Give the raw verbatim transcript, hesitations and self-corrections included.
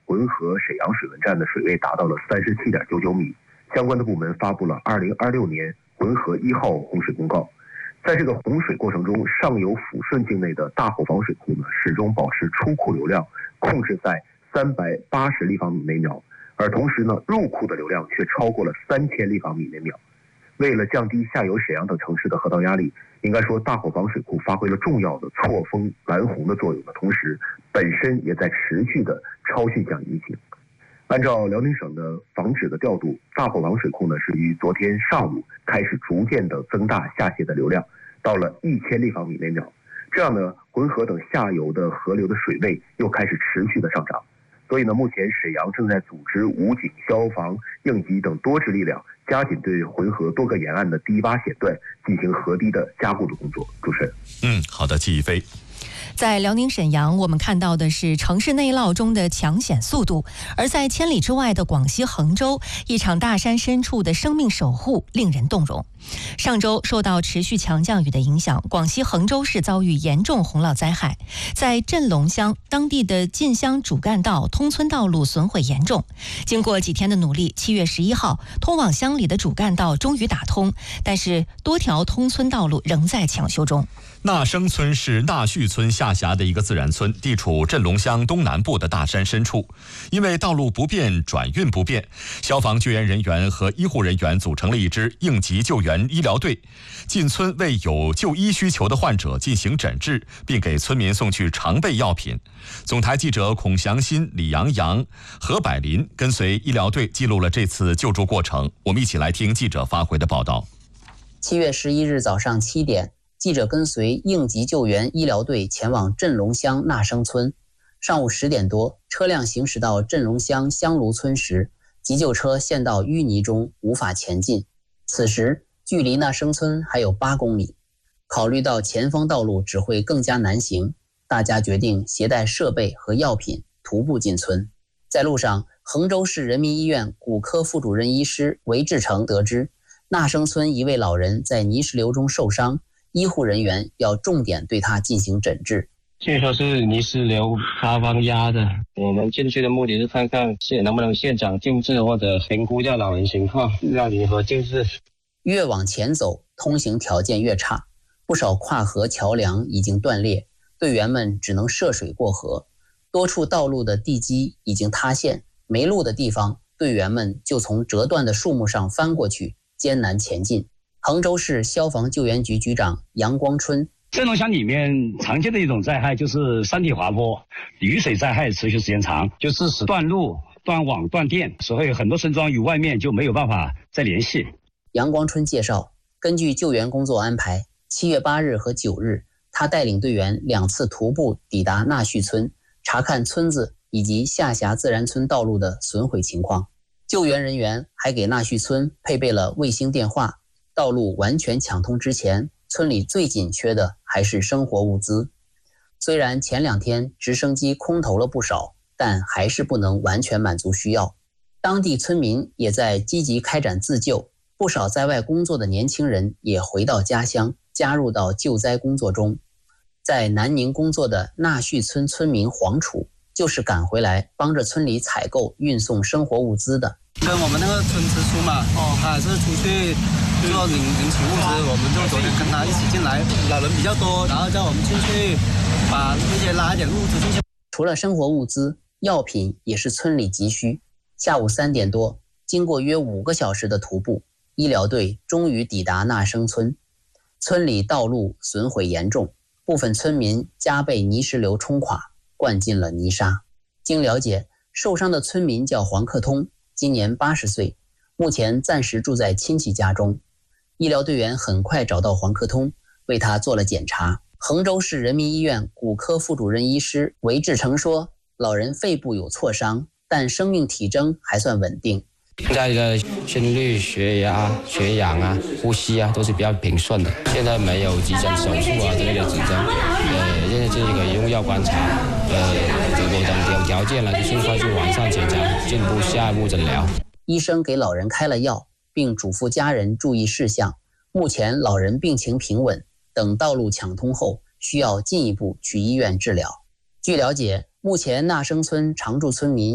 浑河沈阳水文站的水位达到了三十七点九九米。相关的部门发布了二零二六年浑河一号洪水公告。在这个洪水过程中，上游抚顺境内的大后方水库呢，始终保持出库流量控制在三百八十立方米每秒，而同时呢，入库的流量却超过了三千立方米每秒。为了降低下游沈阳等城市的河道压力，应该说大后方水库发挥了重要的错峰拦洪的作用的同时，本身也在持续的超汛降疫情。按照辽宁省的防止的调度，大后方水库呢是于昨天上午开始逐渐的增大下泄的流量，到了一千立方米每秒。这样呢，浑河等下游的河流的水位又开始持续的上涨。所以呢，目前沈阳正在组织武警、消防、应急等多支力量，加紧对浑河多个沿岸的堤坝险段进行河堤的加固的工作。主持人， 嗯，好的，季一飞。 在辽宁沈阳，我们看到的是城市内涝中的抢险速度；而在千里之外的广西衡州，一场大山深处的生命守护令人动容。上周受到持续强降雨的影响，广西衡州市遭遇严重洪涝灾害，在镇龙乡当地的进乡主干道、通村道路损毁严重。经过几天的努力，七月十一号，通往乡里的主干道终于打通，但是多条通村道路仍在抢修中。 纳生村是纳旭村下辖的一个自然村，地处镇龙乡东南部的大山深处。因为道路不便、转运不便，消防救援人员和医护人员组成了一支应急救援医疗队，进村为有就医需求的患者进行诊治，并给村民送去常备药品。总台记者孔祥新、李阳阳、何百林跟随医疗队记录了这次救助过程。我们一起来听记者发回的报道。 七月十一日早上七点，记者跟随应急救援医疗队前往镇龙乡纳生村。上午十点多，车辆行驶到镇龙乡香炉村时，急救车陷到淤泥中，无法前进。此时距离纳生村还有八公里。考虑到前方道路只会更加难行，大家决定携带设备和药品徒步进村。在路上，衡州市人民医院骨科副主任医师韦志成得知，纳生村一位老人在泥石流中受伤，医护人员要重点对他进行诊治。 据说是泥石流塌方压的，我们进去的目的是看看现能不能现场救治或者评估一下老人情况，让你和救治。 越往前走，通行条件越差，不少跨河桥梁已经断裂，队员们只能涉水过河。多处道路的地基已经塌陷，没路的地方，队员们就从折断的树木上翻过去，艰难前进。衡州市消防救援局局长杨光春， 镇龙乡里面常见的一种灾害就是山体滑坡，雨水灾害持续时间长，就致使断路、断网、断电，所以很多村庄与外面就没有办法再联系。 杨光春介绍，根据救援工作安排，七月八日和九日，他带领队员两次徒步抵达纳旭村，查看村子以及下辖自然村道路的损毁情况。救援人员还给纳旭村配备了卫星电话。道路完全抢通之前，村里最紧缺的还是生活物资。虽然前两天直升机空投了不少，但还是不能完全满足需要。当地村民也在积极开展自救，不少在外工作的年轻人也回到家乡，加入到救灾工作中。在南宁工作的纳旭村村民黄楚，就是赶回来帮着村里采购运送生活物资的。 跟我们那个村支书嘛，哦，他还是出去做领领取物资，我们就昨天跟他一起进来，老人比较多，然后叫我们进去把那些拉一点物资进去。 除了生活物资，药品也是村里急需。下午三点多，经过约五个小时的徒步，医疗队终于抵达纳生村。村里道路损毁严重，部分村民家被泥石流冲垮，灌进了泥沙。经了解，受伤的村民叫黄克通，今年八十岁，目前暂时住在亲戚家中。医疗队员很快找到黄克通，为他做了检查。衡州市人民医院骨科副主任医师韦志成说，老人肺部有挫伤，但生命体征还算稳定。 现在的心率、血压、血氧啊、呼吸啊都是比较平顺的，现在没有急诊手术啊之类的指征，呃，现在这个用药观察，呃，我等有条件了就尽快去完善检查，进步下一步诊疗。 医生给老人开了药，并嘱咐家人注意事项。目前老人病情平稳，等道路抢通后，需要进一步去医院治疗。据了解，目前纳生村常住村民